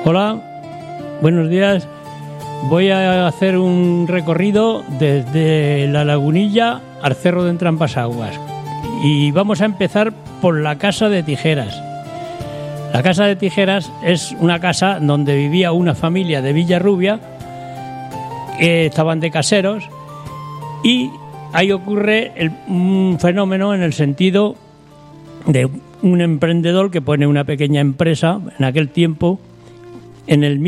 Hola, buenos días. Voy a hacer un recorrido desde La Lagunilla al Cerro de Entrampasaguas. Y vamos a empezar por la Casa de Tijeras. La Casa de Tijeras es una casa donde vivía una familia de Villarrubia, que estaban de caseros, y ahí ocurre un fenómeno en el sentido de un emprendedor que pone una pequeña empresa en aquel tiempo, en el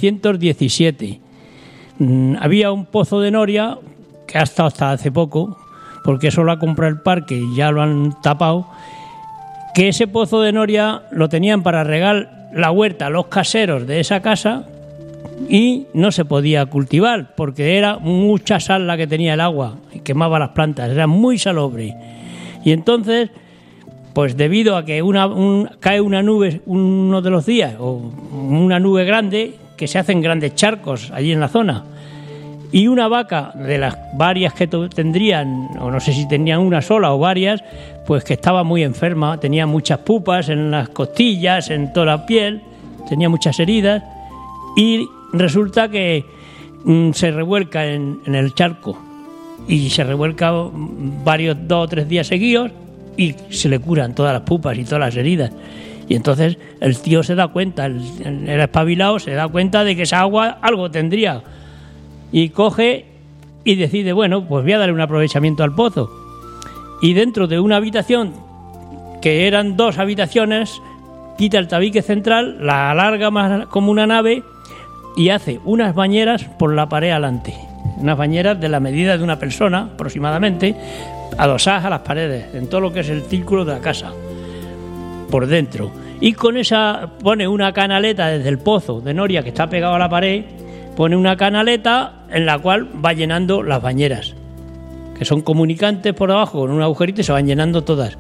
1917. Había un pozo de noria que ha estado hasta hace poco, porque eso lo ha comprado el parque y ya lo han tapado, que ese pozo de noria lo tenían para regar la huerta a los caseros de esa casa y no se podía cultivar porque era mucha sal la que tenía el agua y quemaba las plantas, era muy salobre. Y entonces, pues debido a que cae una nube uno de los días, o una nube grande, que se hacen grandes charcos allí en la zona, y una vaca de las varias que tendrían, o no sé si tenían una sola o varias, pues que estaba muy enferma, tenía muchas pupas en las costillas, en toda la piel, tenía muchas heridas, y resulta que se revuelca en el charco, y se revuelca varios 2 o 3 días seguidos, y se le curan todas las pupas y todas las heridas. Y entonces el tío se da cuenta, el espabilado se da cuenta de que esa agua algo tendría. Y coge y decide, bueno, pues voy a darle un aprovechamiento al pozo. Y dentro de una habitación, que eran 2 habitaciones, quita el tabique central, la alarga más como una nave y hace unas bañeras por la pared adelante. Unas bañeras de la medida de una persona, aproximadamente, adosadas a las paredes, en todo lo que es el círculo de la casa, por dentro. Y con esa pone una canaleta desde el pozo de noria que está pegado a la pared, pone una canaleta en la cual va llenando las bañeras, que son comunicantes por abajo con un agujerito y se van llenando todas.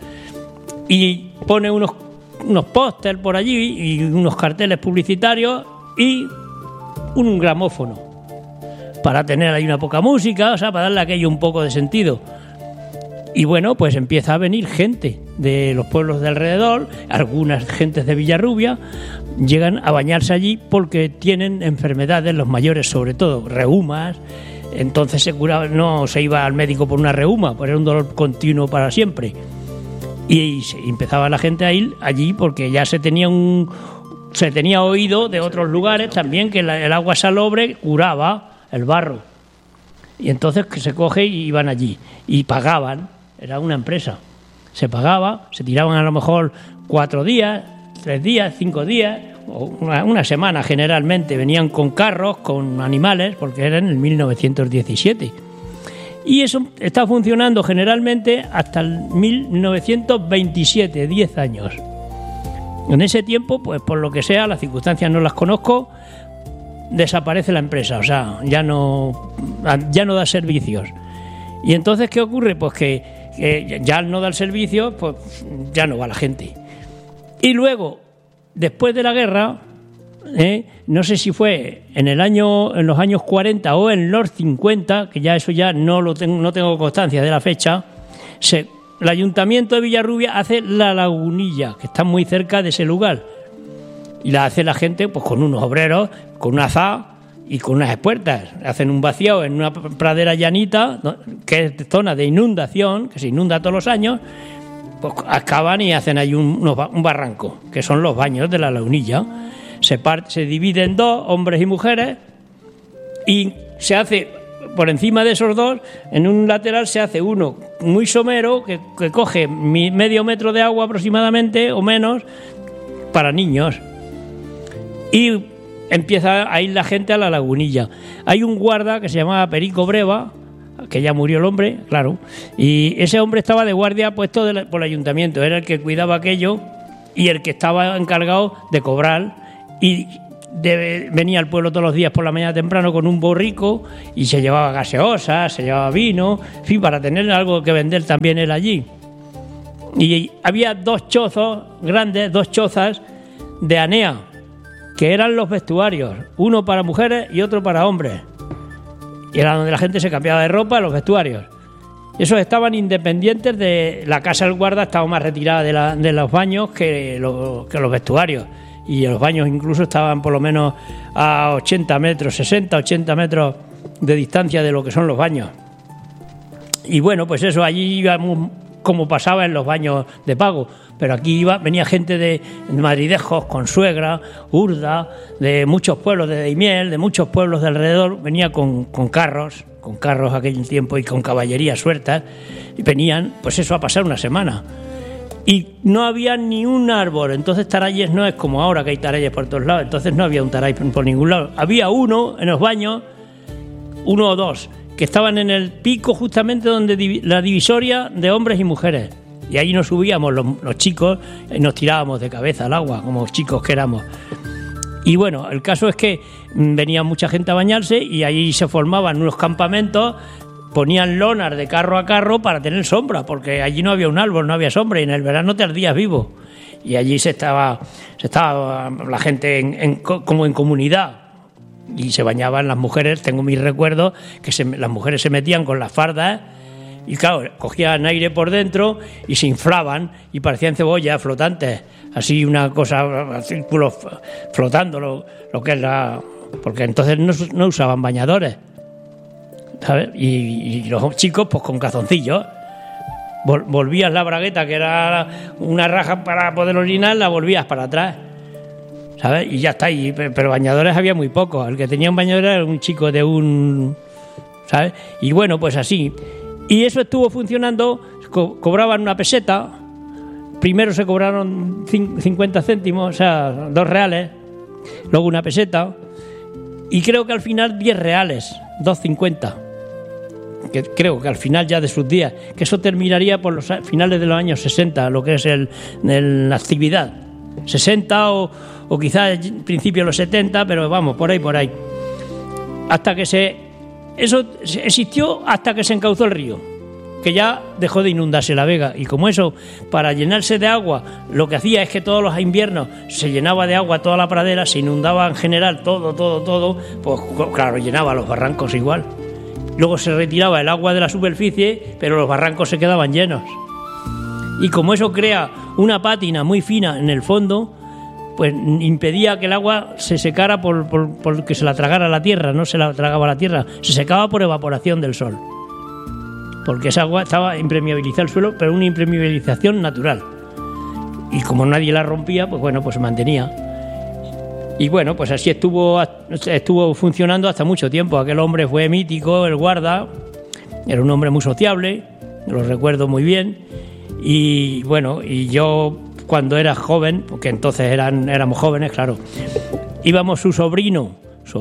Y pone unos pósters por allí y unos carteles publicitarios y un gramófono para tener ahí una poca música, o sea, para darle a aquello un poco de sentido. Y bueno, pues empieza a venir gente de los pueblos de alrededor, algunas gentes de Villarrubia, llegan a bañarse allí porque tienen enfermedades, los mayores sobre todo, reumas. Entonces se curaba, no se iba al médico por una reuma, por era un dolor continuo para siempre. Y empezaba la gente a ir allí porque ya se tenía oído de otros lugares también que el agua salobre curaba el barro. Y entonces que se coge y iban allí y pagaban. Era una empresa. Se pagaba, se tiraban a lo mejor 4 días, 3 días, 5 días, o una semana generalmente. Venían con carros, con animales, porque era en el 1917. Y eso está funcionando generalmente hasta el 1927, 10 años. En ese tiempo, pues por lo que sea, las circunstancias no las conozco, desaparece la empresa, o sea, ya no da servicios. Y entonces, ¿qué ocurre? Pues que ya al no dar servicio, pues ya no va la gente. Y luego, después de la guerra, no sé si fue en los años 40 o en los 50, que ya eso ya no tengo constancia de la fecha, el Ayuntamiento de Villarrubia hace La Lagunilla, que está muy cerca de ese lugar. Y la hace la gente pues con unos obreros, con una azada y con unas espuertas. Hacen un vaciado en una pradera llanita, que es zona de inundación, que se inunda todos los años, pues acaban y hacen ahí un barranco, que son los baños de La Lagunilla. Se divide en 2, hombres y mujeres, y se hace, por encima de esos 2, en un lateral se hace uno muy somero, que coge medio metro de agua aproximadamente, o menos, para niños. Y empieza a ir la gente a La Lagunilla. Hay un guarda que se llamaba Perico Breva, que ya murió el hombre, claro, y ese hombre estaba de guardia puesto por el ayuntamiento, era el que cuidaba aquello y el que estaba encargado de cobrar, y venía al pueblo todos los días por la mañana temprano con un borrico y se llevaba gaseosas, se llevaba vino, en fin, para tener algo que vender también él allí. Y había 2 chozos grandes, 2 chozas de Anea, que eran los vestuarios, uno para mujeres y otro para hombres. Y era donde la gente se cambiaba de ropa, los vestuarios. Esos estaban independientes de la casa del guarda, estaba más retirada de los baños que los vestuarios. y los baños incluso estaban por lo menos a 80 metros, 60, 80 metros de distancia de lo que son los baños. Y bueno, pues eso, allí íbamos como pasaba en los baños de pago, pero aquí venía gente de madridejos, con suegra, Urda, de muchos pueblos de Daimiel, de muchos pueblos de alrededor, venía con carros aquel tiempo y con caballería sueltas, y venían, pues eso, a pasar una semana. Y no había ni un árbol, entonces Tarayes no es como ahora que hay Tarayes por todos lados, entonces no había un Taray por ningún lado. Había uno en los baños, uno o dos, que estaban en el pico justamente donde la divisoria de hombres y mujeres. Y ahí nos subíamos los chicos y nos tirábamos de cabeza al agua, como chicos que éramos. Y bueno, el caso es que venía mucha gente a bañarse y ahí se formaban unos campamentos, ponían lonas de carro a carro para tener sombra, porque allí no había un árbol, no había sombra, y en el verano te ardías vivo. Y allí se estaba la gente como en comunidad. Y se bañaban las mujeres, tengo mis recuerdos, que las mujeres se metían con las fardas y claro, cogían aire por dentro y se inflaban y parecían cebollas flotantes, así una cosa, círculos flotando, lo que es porque entonces no usaban bañadores, ¿sabes? Y los chicos pues con calzoncillos. Volvías la bragueta, que era una raja para poder orinar, la volvías para atrás, ¿sabes? Y ya está, pero bañadores había muy pocos. El que tenía un bañador era un chico ¿sabes? Y bueno, pues así. Y eso estuvo funcionando, cobraban una peseta, primero se cobraron 50 céntimos, o sea, 2 reales, luego una peseta, y creo que al final 10 reales, 2,50. Que creo que al final ya de sus días, que eso terminaría por los finales de los años 60, lo que es la actividad. 60 o quizás principio de los 70, pero vamos, por ahí. Hasta que eso existió hasta que se encauzó el río, que ya dejó de inundarse la Vega. Y como eso, para llenarse de agua, lo que hacía es que todos los inviernos se llenaba de agua toda la pradera, se inundaba en general todo, pues claro, llenaba los barrancos igual. Luego se retiraba el agua de la superficie, pero los barrancos se quedaban llenos. Y como eso crea una pátina muy fina en el fondo, pues impedía que el agua se secara por que se la tragara la tierra, no se la tragaba la tierra, se secaba por evaporación del sol. Porque esa agua estaba impermeabilizada el suelo, pero una impermeabilización natural. Y como nadie la rompía, pues bueno, pues se mantenía. Y bueno, pues así estuvo funcionando hasta mucho tiempo. Aquel hombre fue mítico, el guarda, era un hombre muy sociable, lo recuerdo muy bien. Y bueno, y yo cuando era joven, porque entonces éramos jóvenes, claro, íbamos su sobrino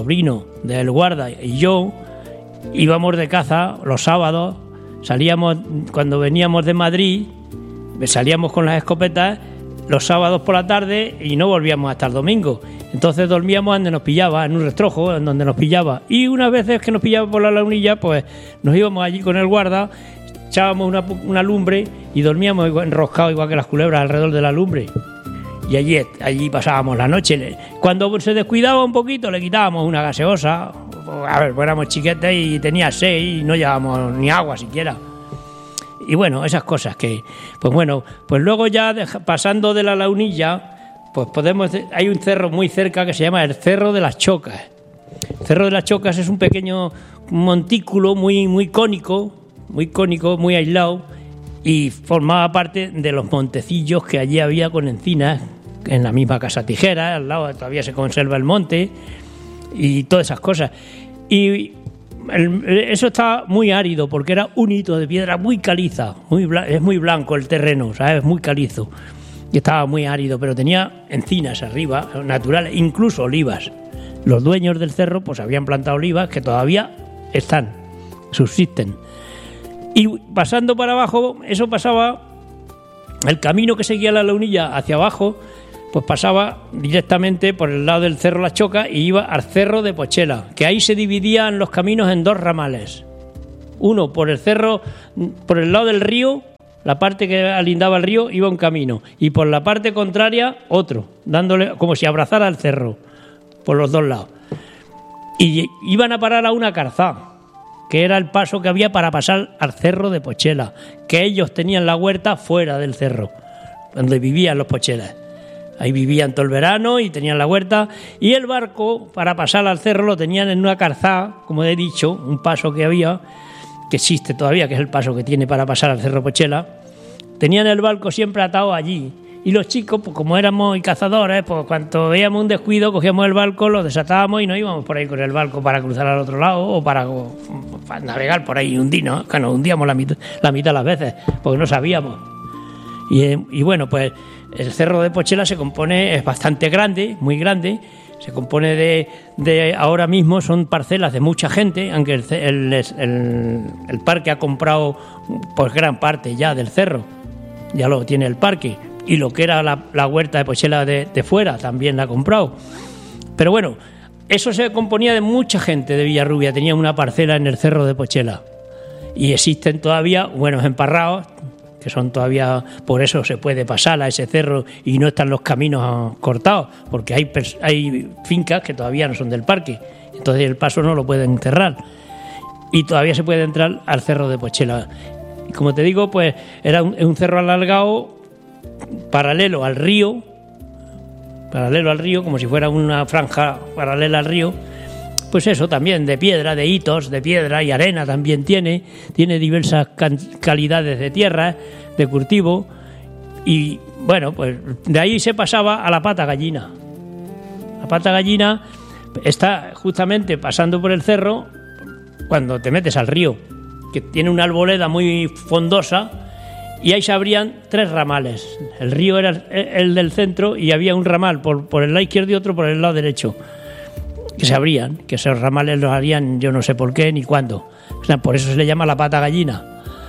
del guarda y yo, íbamos de caza los sábados, salíamos, cuando veníamos de Madrid, salíamos con las escopetas los sábados por la tarde y no volvíamos hasta el domingo. Entonces dormíamos donde nos pillaba, en un restrojo, en donde nos pillaba. Y unas veces que nos pillaba por la lagunilla, pues nos íbamos allí con el guarda, echábamos una lumbre y dormíamos enroscados igual que las culebras alrededor de la lumbre. Y allí pasábamos la noche. Cuando se descuidaba un poquito, le quitábamos una gaseosa. A ver, pues éramos chiquetes y tenía sed y no llevábamos ni agua siquiera. Y bueno, esas cosas que... Pues bueno, pues luego ya pasando de la lagunilla, pues hay un cerro muy cerca que se llama el Cerro de las Chocas. El Cerro de las Chocas es un pequeño montículo muy cónico, muy aislado, y formaba parte de los montecillos que allí había con encinas, en la misma Casa Tijera, al lado todavía se conserva el monte, y todas esas cosas. Y eso está muy árido, porque era un hito de piedra muy caliza, es muy blanco el terreno, ¿sabes? Muy calizo. Y estaba muy árido, pero tenía encinas arriba, naturales, incluso olivas. Los dueños del cerro pues habían plantado olivas que todavía subsisten. Y pasando para abajo, eso pasaba, el camino que seguía la lagunilla hacia abajo, pues pasaba directamente por el lado del Cerro Las Chocas y iba al Cerro de Pochela, que ahí se dividían los caminos en 2 ramales. Uno por el lado del río, la parte que alindaba el río iba un camino, y por la parte contraria otro, dándole como si abrazara el cerro por los 2 lados. Y iban a parar a una carzá, que era el paso que había para pasar al Cerro de Pochela, que ellos tenían la huerta fuera del cerro, donde vivían los pochelas. Ahí vivían todo el verano y tenían la huerta. Y el barco, para pasar al cerro, lo tenían en una calzada, como he dicho, un paso que había, que existe todavía, que es el paso que tiene para pasar al Cerro Pochela. Tenían el barco siempre atado allí. Y los chicos, pues como éramos cazadores, pues cuando veíamos un descuido, cogíamos el barco, lo desatábamos y nos íbamos por ahí con el barco para cruzar al otro lado o para navegar por ahí y hundirnos, que nos hundíamos la mitad de las veces, porque no sabíamos. Y bueno, pues el Cerro de Pochela es bastante grande, muy grande. Se compone de ahora mismo son parcelas de mucha gente, aunque el parque ha comprado pues gran parte ya del cerro, ya lo tiene el parque, y lo que era la huerta de Pochela de fuera también la ha comprado. Pero bueno, eso se componía de mucha gente de Villarrubia, tenía una parcela en el Cerro de Pochela y existen todavía buenos emparrados que son todavía, por eso se puede pasar a ese cerro y no están los caminos cortados, porque hay fincas que todavía no son del parque, entonces el paso no lo pueden cerrar y todavía se puede entrar al Cerro de Pochela. Y como te digo, pues era un cerro alargado paralelo al río, como si fuera una franja paralela al río. Pues eso también, de piedra, de hitos, de piedra y arena también tiene diversas calidades de tierra, de cultivo, y bueno, pues de ahí se pasaba a la Pata Gallina. La Pata Gallina está justamente pasando por el cerro cuando te metes al río, que tiene una arboleda muy frondosa, y ahí se abrían 3 ramales. El río era el del centro y había un ramal por el lado izquierdo y otro por el lado derecho, que se abrían, que esos ramales los harían yo no sé por qué ni cuándo. O sea, por eso se le llama la Pata Gallina.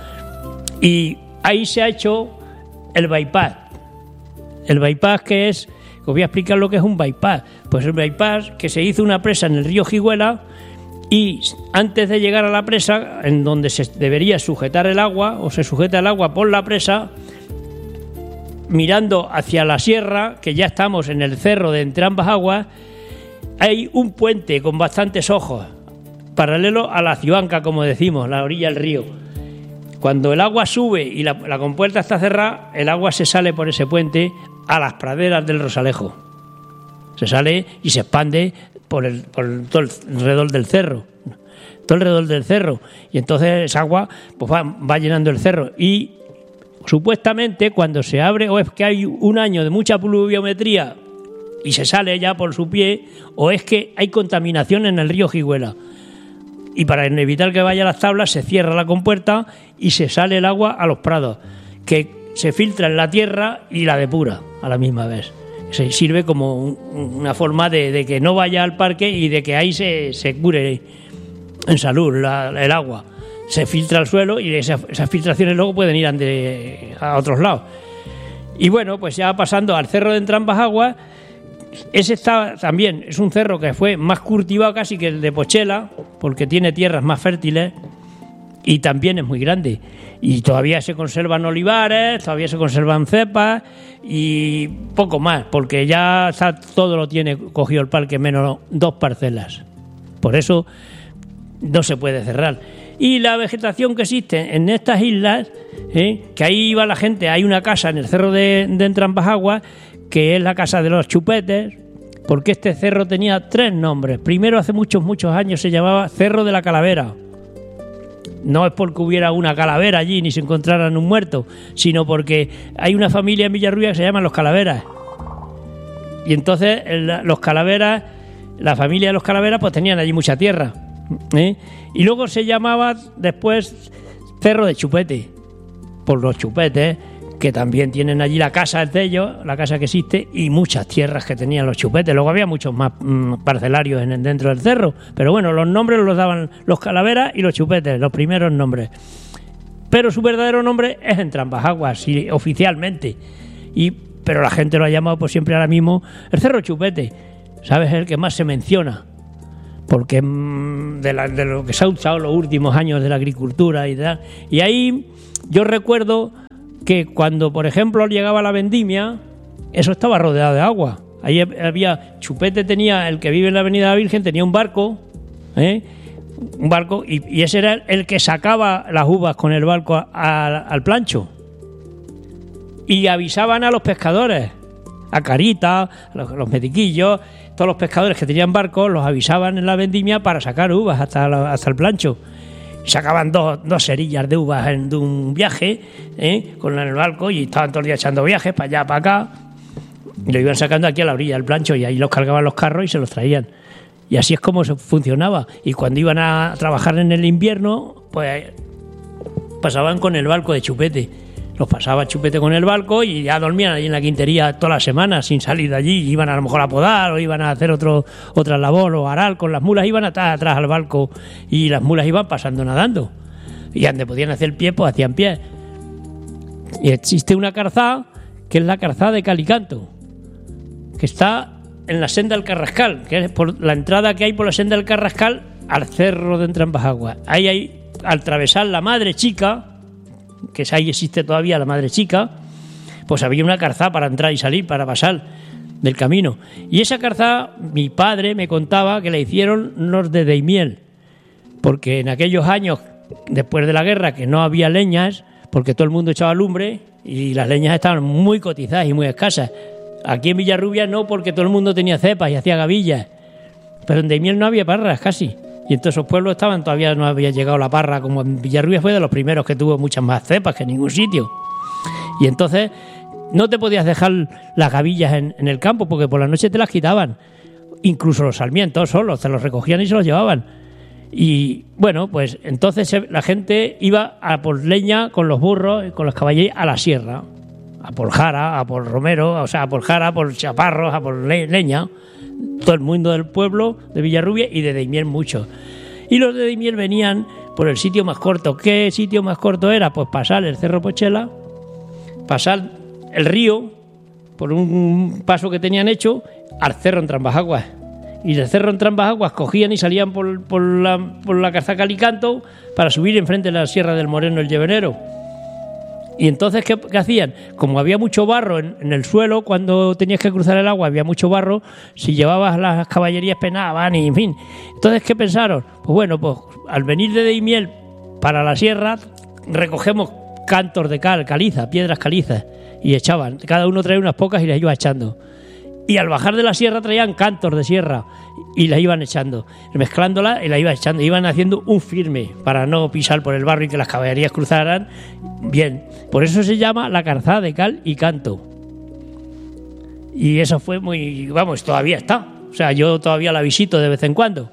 Y ahí se ha hecho el bypass. El bypass, que es, os voy a explicar lo que es un bypass. Pues el bypass, que se hizo una presa en el río Jiguela, y antes de llegar a la presa, en donde se debería sujetar el agua, o se sujeta el agua por la presa, mirando hacia la sierra, que ya estamos en el cerro de entre ambas aguas, hay un puente con bastantes ojos, paralelo a la Ciuanca, como decimos, la orilla del río. Cuando el agua sube y la compuerta está cerrada, el agua se sale por ese puente a las praderas del Rosalejo. Se sale y se expande por todo alrededor del cerro. Todo alrededor del cerro. Y entonces esa agua pues va llenando el cerro. Y supuestamente cuando se abre, o es que hay un año de mucha pluviometría y se sale ya por su pie, o es que hay contaminación en el río Jiguela. Y para evitar que vaya a las tablas se cierra la compuerta y se sale el agua a los prados, que se filtra en la tierra y la depura a la misma vez. Se sirve como una forma de que no vaya al parque y de que ahí se cure en salud el agua. Se filtra al suelo y esas filtraciones luego pueden ir a otros lados. Y bueno, pues ya pasando al Cerro de Entrambas Aguas, ese está también, es un cerro que fue más cultivado casi que el de Pochela, porque tiene tierras más fértiles y también es muy grande. Y todavía se conservan olivares, todavía se conservan cepas y poco más, porque ya todo lo tiene cogido el parque, menos 2 parcelas. Por eso no se puede cerrar. Y la vegetación que existe en estas islas, que ahí iba la gente, hay una casa en el cerro de Entrambas Aguas, que es la casa de los chupetes, porque este cerro tenía 3 nombres. Primero, hace muchos años se llamaba Cerro de la Calavera. No es porque hubiera una calavera allí ni se encontraran un muerto, sino porque hay una familia en Villarrubia que se llaman los Calaveras. Y entonces los Calaveras, la familia de los Calaveras, pues tenían allí mucha tierra. Y luego se llamaba después Cerro de Chupete, por los chupetes, que también tienen allí la casa de ellos, la casa que existe, y muchas tierras que tenían los chupetes. Luego había muchos más parcelarios dentro del cerro, pero bueno, los nombres los daban los Calaveras y los chupetes, los primeros nombres. Pero su verdadero nombre es Entrambas Aguas, sí, oficialmente. Pero la gente lo ha llamado por siempre ahora mismo el Cerro Chupete, ¿sabes? Es el que más se menciona, porque de lo que se ha usado los últimos años de la agricultura y tal. Y ahí yo recuerdo que cuando, por ejemplo, llegaba la vendimia, eso estaba rodeado de agua. Ahí había, Chupete tenía, el que vive en la Avenida de la Virgen, tenía un barco, y ese era el que sacaba las uvas con el barco al plancho. Y avisaban a los pescadores, a Carita, los mediquillos, todos los pescadores que tenían barcos los avisaban en la vendimia para sacar uvas hasta el plancho. Sacaban dos cerillas de uvas de un viaje, con el barco, y estaban todo el día echando viajes para allá, para acá, y lo iban sacando aquí a la orilla del plancho, y ahí los cargaban los carros y se los traían. Y así es como funcionaba. Y cuando iban a trabajar en el invierno, pues pasaban con el barco de Chupete. Los pasaba Chupete con el barco y ya dormían allí en la quintería toda la semana sin salir de allí. Iban a lo mejor a podar o iban a hacer otra labor o arar con las mulas. Iban atrás al barco y las mulas iban pasando nadando. Y donde podían hacer pie, pues hacían pie. Y existe una calzada que es la calzada de Calicanto, que está en la senda del Carrascal, que es por la entrada que hay por la senda del Carrascal al cerro de Entrambasaguas. Ahí hay, al atravesar la Madre Chica, que ahí existe todavía la Madre Chica, pues había una calzada para entrar y salir, para pasar del camino. Y esa calzada, mi padre me contaba que la hicieron los de Daimiel, porque en aquellos años, después de la guerra, que no había leñas, porque todo el mundo echaba lumbre y las leñas estaban muy cotizadas y muy escasas. Aquí en Villarrubia no, porque todo el mundo tenía cepas y hacía gavillas, pero en Daimiel no había parras casi. Y en todos esos pueblos todavía no había llegado la parra, como en Villarrubia fue de los primeros que tuvo muchas más cepas que en ningún sitio. Y entonces no te podías dejar las gavillas en el campo, porque por la noche te las quitaban. Incluso los sarmientos solos, te los recogían y se los llevaban. Y bueno, pues entonces la gente iba a por leña con los burros y con los caballeros a la sierra, a por jara, a por romero, o sea, a por jara, a por chaparros, a por leña. Todo el mundo del pueblo de Villarrubia y de Daimiel mucho. Y los de Daimiel venían por el sitio más corto. ¿Qué sitio más corto era? Pues pasar el Cerro Pochela, pasar el río por un paso que tenían hecho al Cerro Entrambasaguas. Y del Cerro Entrambasaguas cogían y salían por la calzada Calicanto para subir enfrente de la Sierra del Moreno el Llevenero. Y entonces, ¿qué hacían? Como había mucho barro en el suelo, cuando tenías que cruzar el agua había mucho barro, si llevabas las caballerías penaban y en fin. Entonces, ¿qué pensaron? Pues bueno, pues al venir de Daimiel para la sierra, recogemos cantos de caliza, piedras calizas, y echaban. Cada uno traía unas pocas y las iba echando. Y al bajar de la sierra traían cantos de sierra y las iban echando, mezclándolas y las iban echando. Iban haciendo un firme para no pisar por el barro y que las caballerías cruzaran bien. Por eso se llama la calzada de cal y canto. Y eso fue muy... Vamos, todavía está. O sea, yo todavía la visito de vez en cuando.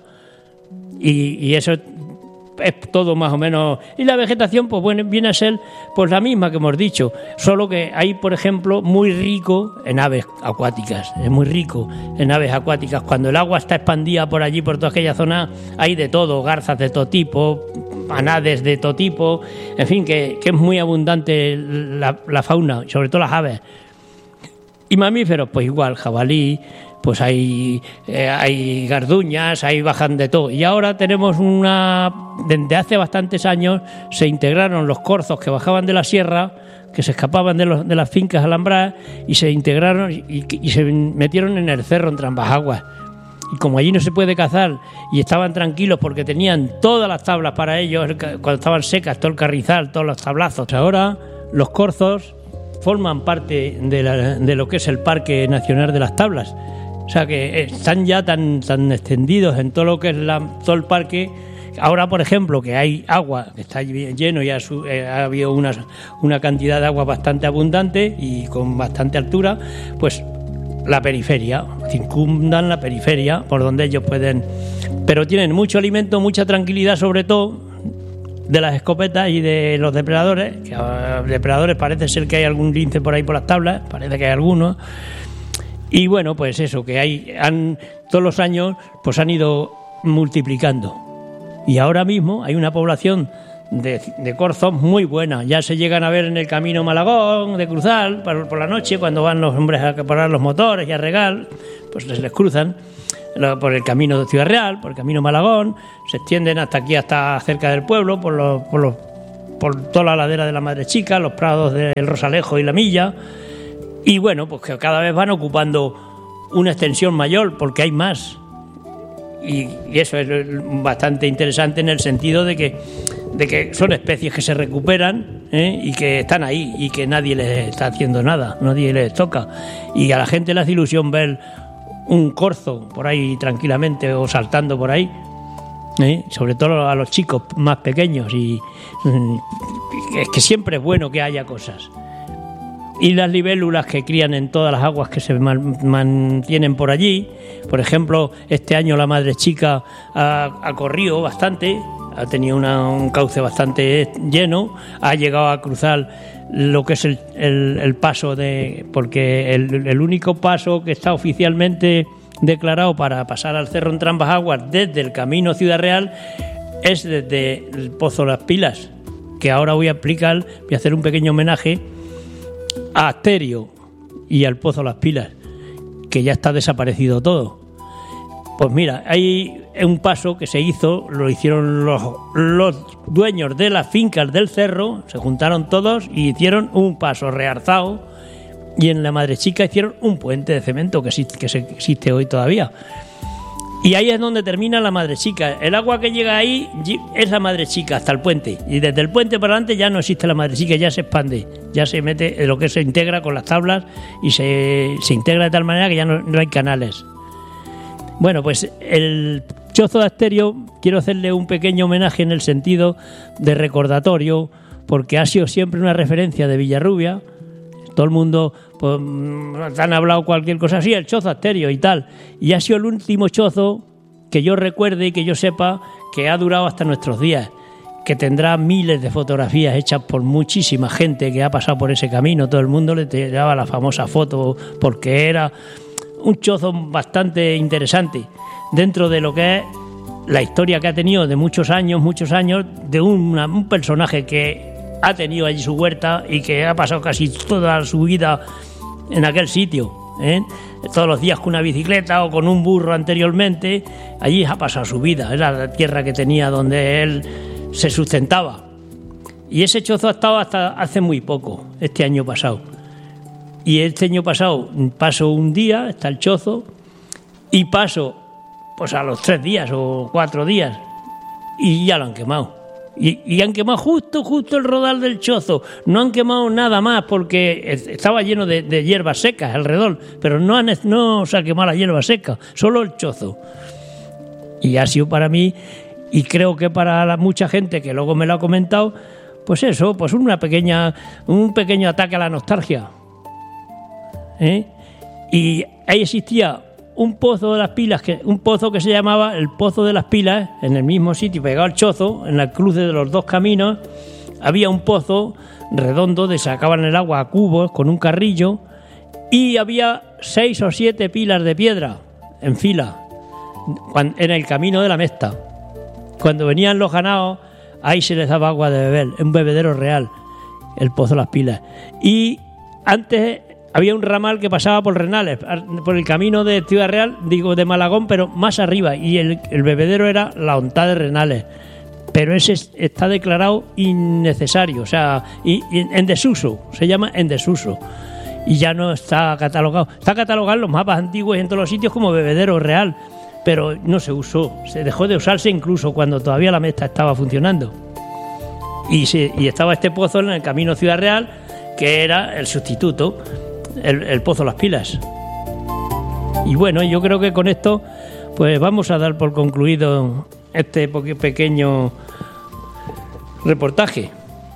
Y eso es todo más o menos. Y la vegetación, pues bueno, viene a ser pues la misma que hemos dicho, solo que hay, por ejemplo, muy rico en aves acuáticas. Es muy rico en aves acuáticas. Cuando el agua está expandida por allí, por toda aquella zona, hay de todo, garzas de todo tipo, anades de todo tipo, en fin, que es muy abundante la fauna, sobre todo las aves. Y mamíferos, pues igual, jabalí, pues hay garduñas, hay bajan de todo. Y ahora tenemos desde hace bastantes años se integraron los corzos que bajaban de la sierra, que se escapaban de las fincas alambradas, y se integraron y se metieron en el cerro Entrambasaguas. Y como allí no se puede cazar y estaban tranquilos porque tenían todas las tablas para ellos, cuando estaban secas, todo el carrizal, todos los tablazos. Ahora los corzos forman parte de lo que es el Parque Nacional de las Tablas. O sea que están ya tan extendidos en todo lo que es todo el parque. Ahora, por ejemplo, que hay agua, que está lleno y ha habido una cantidad de agua bastante abundante y con bastante altura, pues la periferia, circundan la periferia por donde ellos pueden. Pero tienen mucho alimento, mucha tranquilidad, sobre todo de las escopetas y de los depredadores. Que depredadores parece ser que hay algún lince por ahí por las tablas, parece que hay algunos. Y bueno, pues eso, que todos los años pues han ido multiplicando. Y ahora mismo hay una población de corzos muy buena. Ya se llegan a ver en el camino Malagón, de cruzar por la noche, cuando van los hombres a parar los motores y a regar, pues les cruzan por el camino de Ciudad Real, por el camino Malagón, se extienden hasta aquí, hasta cerca del pueblo, por toda la ladera de la Madre Chica, los prados del Rosalejo y la Milla. Y bueno, pues que cada vez van ocupando una extensión mayor porque hay más. y eso es bastante interesante en el sentido de que son especies que se recuperan, y que están ahí y que nadie les está haciendo nada, nadie les toca, y a la gente le hace ilusión ver un corzo por ahí tranquilamente o saltando por ahí, sobre todo a los chicos más pequeños, y es que siempre es bueno que haya cosas. Y las libélulas que crían en todas las aguas que se mantienen por allí. Por ejemplo, este año la madre chica ha corrido bastante, ha tenido un cauce bastante lleno, ha llegado a cruzar lo que es el paso porque el único paso que está oficialmente declarado para pasar al Cerro Entrambas-Aguas desde el camino Ciudad Real es desde el Pozo Las Pilas, que ahora voy a hacer un pequeño homenaje a Asterio y al Pozo Las Pilas, que ya está desaparecido todo. Pues mira, hay un paso que se hizo, lo hicieron los dueños de las fincas del cerro, se juntaron todos y hicieron un paso realzado, y en la Madre Chica hicieron un puente de cemento que existe hoy todavía. Y ahí es donde termina la Madre Chica. El agua que llega ahí es la Madre Chica hasta el puente. Y desde el puente para adelante ya no existe la Madre Chica, ya se expande. Ya se mete lo que se integra con las tablas y se integra de tal manera que ya no hay canales. Bueno, pues el Chozo de Asterio quiero hacerle un pequeño homenaje en el sentido de recordatorio, porque ha sido siempre una referencia de Villarrubia. Todo el mundo pues, han hablado cualquier cosa así, el Chozo Asterio y tal. Y ha sido el último chozo que yo recuerde y que yo sepa que ha durado hasta nuestros días, que tendrá miles de fotografías hechas por muchísima gente que ha pasado por ese camino. Todo el mundo le tiraba la famosa foto porque era un chozo bastante interesante dentro de lo que es la historia que ha tenido de muchos años de un personaje que ha tenido allí su huerta y que ha pasado casi toda su vida en aquel sitio, todos los días con una bicicleta o con un burro anteriormente. Allí ha pasado su vida, era la tierra que tenía donde él se sustentaba, y ese chozo ha estado hasta hace muy poco, este año pasado. Y este año pasado paso un día, está el chozo, y paso pues a los 3 días o 4 días y ya lo han quemado. Y han quemado justo el rodal del chozo. No han quemado nada más porque estaba lleno de hierbas secas alrededor, pero no se ha quemado la hierba seca, solo el chozo. Y ha sido para mí, y creo que para mucha gente que luego me lo ha comentado, pues eso, pues un pequeño ataque a la nostalgia. Y ahí existía un pozo de las pilas, un pozo que se llamaba el Pozo de las Pilas, en el mismo sitio, pegado al chozo, en el cruce de los dos caminos, había un pozo redondo de sacaban el agua a cubos con un carrillo, y había 6 o 7 pilas de piedra en fila en el camino de la Mesta. Cuando venían los ganados, ahí se les daba agua de beber, un bebedero real, el Pozo de las Pilas. Y antes había un ramal que pasaba por Renales, por el camino de Ciudad Real, de Malagón, pero más arriba, y el bebedero era la Ontá de Renales. Pero ese está declarado innecesario, o sea, y en desuso, se llama en desuso, y ya no está catalogado. Está catalogado en los mapas antiguos y en todos los sitios como bebedero real, pero no se usó, se dejó de usarse incluso cuando todavía la Mesta estaba funcionando. Y estaba este pozo en el camino Ciudad Real, que era el sustituto, el Pozo Las Pilas. Y bueno, yo creo que con esto pues vamos a dar por concluido este pequeño reportaje.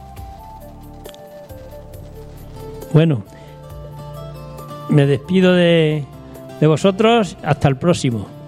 Bueno, me despido de vosotros, hasta el próximo.